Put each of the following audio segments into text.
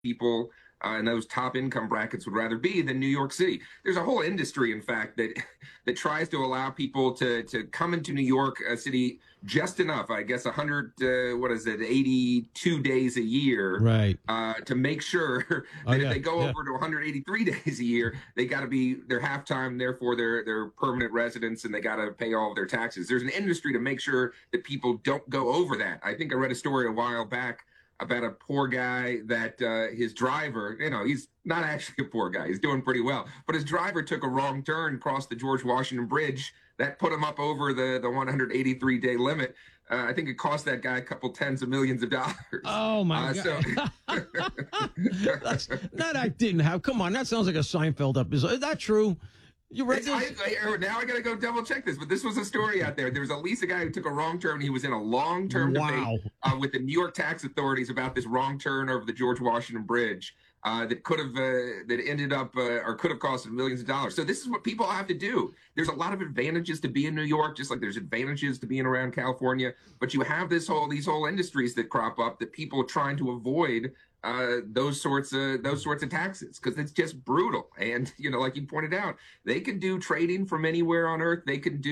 people in those top income brackets would rather be than New York City. There's a whole industry, in fact, that tries to allow people to come into New York City just enough, I guess 100, what is it, 82 days a year, Right. to make sure Oh, that if yeah. they go Yeah. over to 183 days a year, they got to be their half-time, therefore they're permanent residents, and they got to pay all of their taxes. There's an industry to make sure that people don't go over that. I think I read a story a while back about a poor guy that his driver, he's not actually a poor guy. He's doing pretty well. But his driver took a wrong turn, crossed the George Washington Bridge. That put him up over the 183-day limit. I think it cost that guy a couple tens of millions of dollars. Oh, my God. That I didn't have. Come on. That sounds like a Seinfeld episode. Is that true? You read this? Now I got to go double check this, but this was a story out there. There was at least a guy who took a wrong turn. He was in a long-term debate with the New York tax authorities about this wrong turn over the George Washington Bridge that ended up or could have cost millions of dollars. So this is what people have to do. There's a lot of advantages to be in New York, just like there's advantages to being around California. But you have these whole industries that crop up that people are trying to avoid those sorts of taxes, because it's just brutal. And like you pointed out, they can do trading from anywhere on earth. They can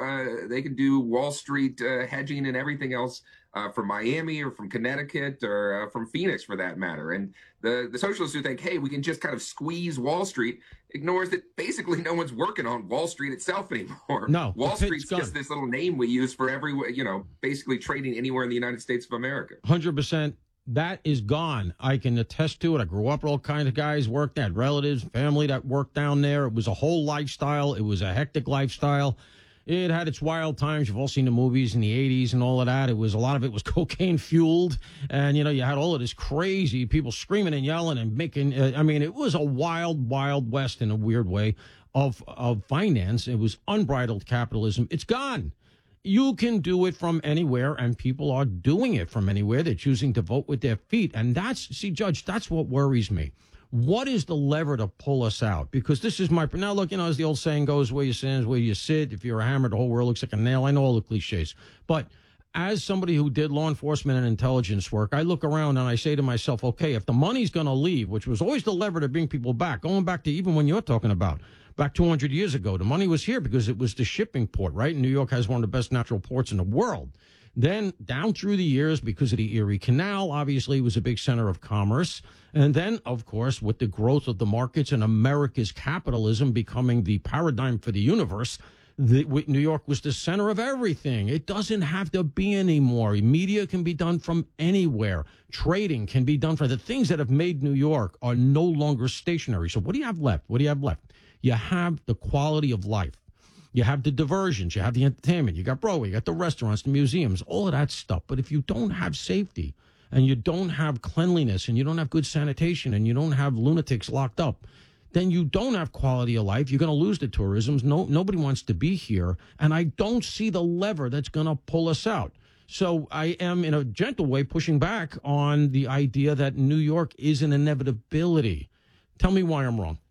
do Wall Street hedging and everything else from Miami or from Connecticut or from Phoenix, for that matter. And the socialists who think, hey, we can just kind of squeeze Wall Street, ignores that basically no one's working on Wall Street itself anymore. No, Wall Street's just this little name we use for basically trading anywhere in the United States of America. 100%. That is gone. I can attest to it. I grew up with all kinds of guys, worked at relatives, family that worked down there. It was a whole lifestyle. It was a hectic lifestyle. It had its wild times. You've all seen the movies in the 80s and all of that. A lot of it was cocaine fueled. And, you had all of this crazy people screaming and yelling and making, it was a wild, wild west in a weird way of finance. It was unbridled capitalism. It's gone. You can do it from anywhere, and people are doing it from anywhere. They're choosing to vote with their feet. And Judge, that's what worries me. What is the lever to pull us out? Because this is now look, as the old saying goes, where you stand is where you sit. If you're a hammer, the whole world looks like a nail. I know all the cliches. But as somebody who did law enforcement and intelligence work, I look around and I say to myself, okay, if the money's going to leave, which was always the lever to bring people back, going back to even when you're talking about back 200 years ago, the money was here because it was the shipping port, right? New York has one of the best natural ports in the world. Then down through the years, because of the Erie Canal, obviously it was a big center of commerce. And then, of course, with the growth of the markets and America's capitalism becoming the paradigm for the universe, New York was the center of everything. It doesn't have to be anymore. Media can be done from anywhere. Trading can be done from the things that have made New York are no longer stationary. So what do you have left? You have the quality of life. You have the diversions. You have the entertainment. You got Broadway. You got the restaurants, the museums, all of that stuff. But if you don't have safety and you don't have cleanliness and you don't have good sanitation and you don't have lunatics locked up, then you don't have quality of life. You're going to lose the tourism. Nobody wants to be here. And I don't see the lever that's going to pull us out. So I am, in a gentle way, pushing back on the idea that New York is an inevitability. Tell me why I'm wrong.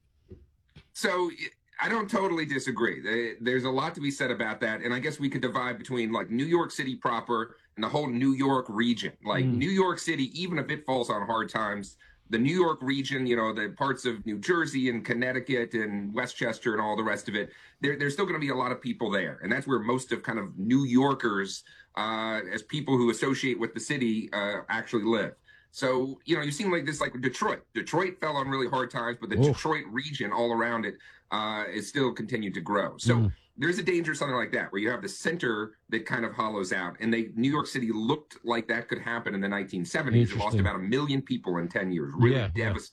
So I don't totally disagree. There's a lot to be said about that. And I guess we could divide between like New York City proper and the whole New York region. Like New York City, even if it falls on hard times, the New York region, the parts of New Jersey and Connecticut and Westchester and all the rest of it, there's still going to be a lot of people there. And that's where most of kind of New Yorkers, as people who associate with the city, actually live. So, you seem like this, like Detroit. Detroit fell on really hard times, but the Detroit region all around it is still continued to grow. So there's a danger of something like that, where you have the center that kind of hollows out. And New York City looked like that could happen in the 1970s. It lost about 1 million people in 10 years. Really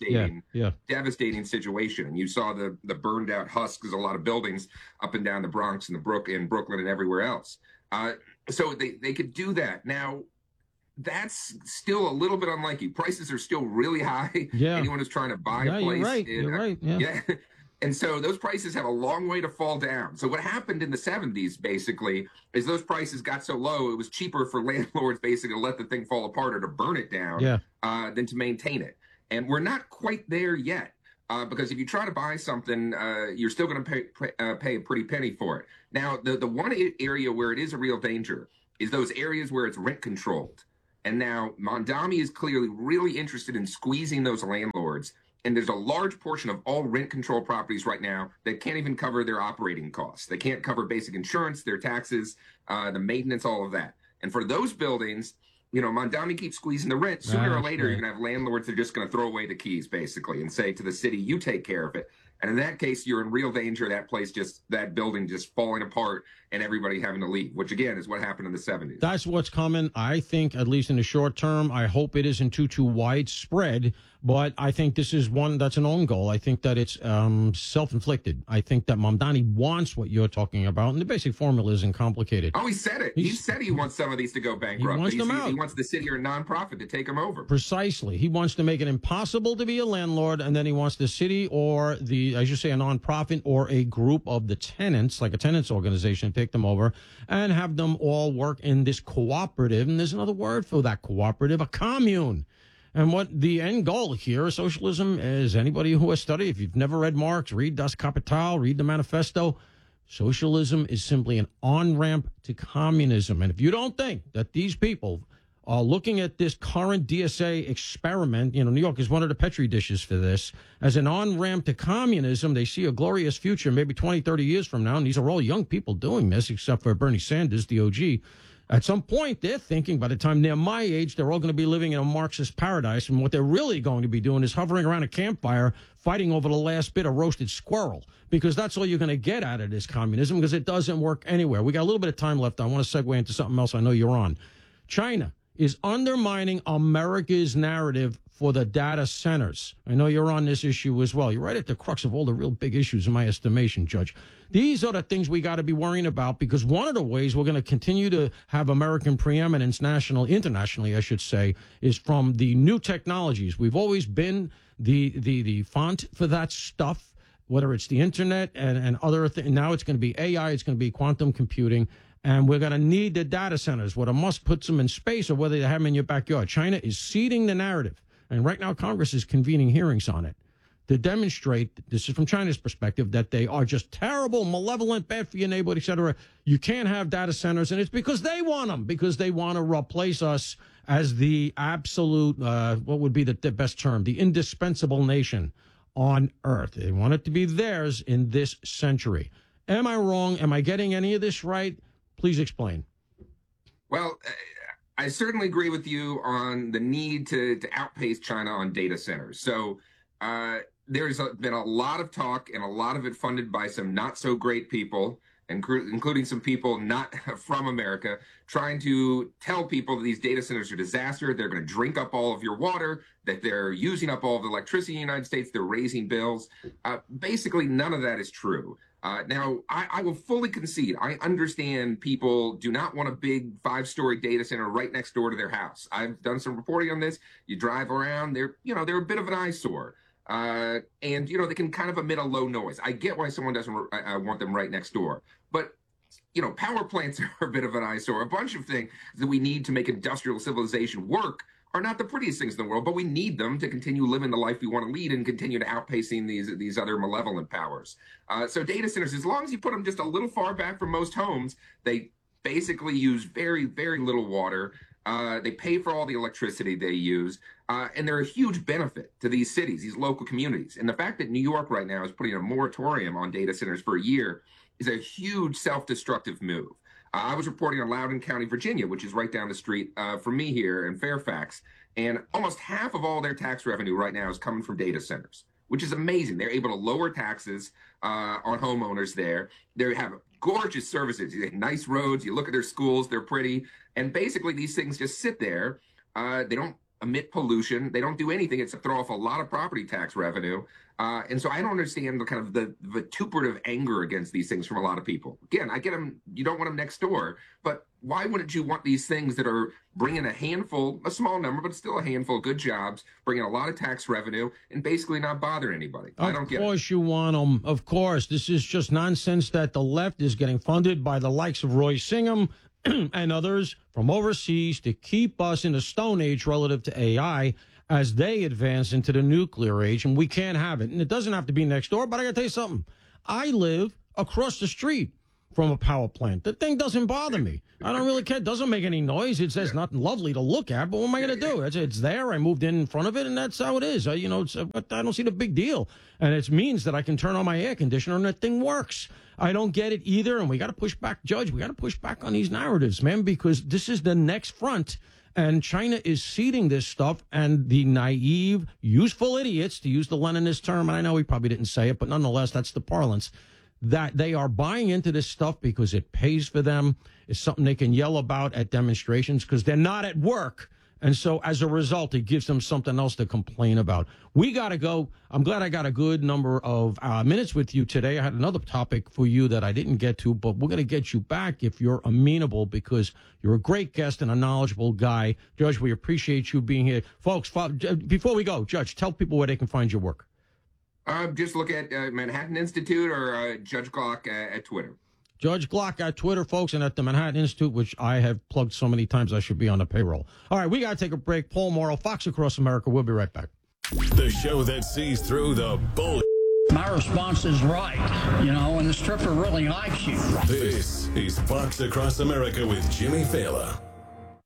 devastating situation. And you saw the burned out husks of a lot of buildings up and down the Bronx and in Brooklyn and everywhere else. So they could do that. Now, that's still a little bit unlikely. Prices are still really high. Yeah. Anyone who's trying to buy a place. You're right. Yeah. And so those prices have a long way to fall down. So what happened in the 70s, basically, is those prices got so low, it was cheaper for landlords basically to let the thing fall apart or to burn it down than to maintain it. And we're not quite there yet. Because if you try to buy something, you're still going to pay a pretty penny for it. Now, the one area where it is a real danger is those areas where it's rent controlled. And now Mondami is clearly really interested in squeezing those landlords. And there's a large portion of all rent control properties right now that can't even cover their operating costs. They can't cover basic insurance, their taxes, the maintenance, all of that. And for those buildings, Mondami keeps squeezing the rent. Sooner or later, you're going to have landlords that are just going to throw away the keys, basically, and say to the city, you take care of it. And in that case, you're in real danger. That building just falling apart and everybody having to leave, which again is what happened in the 70s. That's what's coming. I think, at least in the short term, I hope it isn't too widespread, but I think this is one that's an own goal. I think that it's self-inflicted. I think that Mamdani wants what you're talking about, and the basic formula isn't complicated. Oh, he said it. He said he wants some of these to go bankrupt. He wants them out. He wants the city or a nonprofit to take them over. Precisely. He wants to make it impossible to be a landlord, and then he wants the city or as you say, a nonprofit or a group of the tenants, like a tenants organization, take them over and have them all work in this cooperative. And there's another word for that cooperative, a commune. And what the end goal here is socialism, is anybody who has studied, if you've never read Marx, read Das Kapital, read the manifesto. Socialism is simply an on-ramp to communism. And if you don't think that these people are looking at this current DSA experiment, New York is one of the Petri dishes for this, as an on-ramp to communism, they see a glorious future maybe 20, 30 years from now. And these are all young people doing this, except for Bernie Sanders, the OG. At some point, they're thinking by the time they're my age, they're all going to be living in a Marxist paradise. And what they're really going to be doing is hovering around a campfire, fighting over the last bit of roasted squirrel, because that's all you're going to get out of this communism, because it doesn't work anywhere. We got a little bit of time left. I want to segue into something else I know you're on. China is undermining America's narrative for the data centers. I know you're on this issue as well. You're right at the crux of all the real big issues, in my estimation, Judge. These are the things we got to be worrying about, because one of the ways we're going to continue to have American preeminence internationally, I should say, is from the new technologies. We've always been the font for that stuff, whether it's the internet and other things. Now it's going to be AI, it's going to be quantum computing. And we're going to need the data centers, whether Musk puts them in space or whether they have them in your backyard. China is seeding the narrative. And right now, Congress is convening hearings on it to demonstrate, this is from China's perspective, that they are just terrible, malevolent, bad for your neighborhood, et cetera. You can't have data centers. And it's because they want them, because they want to replace us as the absolute, what would be the best term, the indispensable nation on Earth. They want it to be theirs in this century. Am I wrong? Am I getting any of this right? Please explain. Well, I certainly agree with you on the need to outpace China on data centers. So there's been a lot of talk, and a lot of it funded by some not so great people, including some people not from America, trying to tell people that these data centers are a disaster. They're going to drink up all of your water, that they're using up all of the electricity in the United States, they're raising bills. Basically, none of that is true. Now, I will fully concede. I understand people do not want a big 5-story data center right next door to their house. I've done some reporting on this. You drive around, they're a bit of an eyesore. And, they can kind of emit a low noise. I get why someone doesn't want them right next door. But, power plants are a bit of an eyesore. A bunch of things that we need to make industrial civilization work are not the prettiest things in the world, but we need them to continue living the life we want to lead and continue to outpacing these other malevolent powers. So data centers, as long as you put them just a little far back from most homes, they basically use very, very little water. They pay for all the electricity they use, and they're a huge benefit to these cities, these local communities. And the fact that New York right now is putting a moratorium on data centers for a year is a huge self-destructive move. I was reporting on Loudoun County, Virginia, which is right down the street from me here in Fairfax, and almost half of all their tax revenue right now is coming from data centers, which is amazing. They're able to lower taxes on homeowners there. They have gorgeous services. You have nice roads. You look at their schools. They're pretty. And basically, these things just sit there. They don't emit pollution. They don't do anything except throw off a lot of property tax revenue. And so I don't understand the kind of the vituperative anger against these things from a lot of people. Again, I get them. You don't want them next door, but why wouldn't you want these things that are bringing a small number, but still a handful of good jobs, bringing a lot of tax revenue, and basically not bothering anybody? I don't get it. Of course you want them. Of course. This is just nonsense that the left is getting funded by the likes of Roy Singham and others from overseas to keep us in the Stone Age relative to AI as they advance into the nuclear age, and we can't have it. And it doesn't have to be next door, but I got to tell you something. I live across the street from a power plant. The thing doesn't bother me. I don't really care. It doesn't make any noise. It says nothing lovely to look at, but what am I going to do? It's there. I moved in front of it, and that's how it is. I don't see the big deal. And it means that I can turn on my air conditioner, and that thing works. I don't get it either, and we got to push back, Judge. We got to push back on these narratives, man, because this is the next front. And China is seeding this stuff, and the naive, useful idiots, to use the Leninist term, and I know he probably didn't say it, but nonetheless, that's the parlance, that they are buying into this stuff because it pays for them. It's something they can yell about at demonstrations because they're not at work. And so as a result, it gives them something else to complain about. We got to go. I'm glad I got a good number of minutes with you today. I had another topic for you that I didn't get to, but we're going to get you back if you're amenable because you're a great guest and a knowledgeable guy. Judge, we appreciate you being here. Folks, before we go, Judge, tell people where they can find your work. Just look at Manhattan Institute or Judge Glock at Twitter. Judge Glock at Twitter, folks, and at the Manhattan Institute, which I have plugged so many times I should be on the payroll. All right, we got to take a break. Paul Morrow, Fox Across America. We'll be right back. The show that sees through the bull. My response is right, and the stripper really likes you. This is Fox Across America with Jimmy Fallon.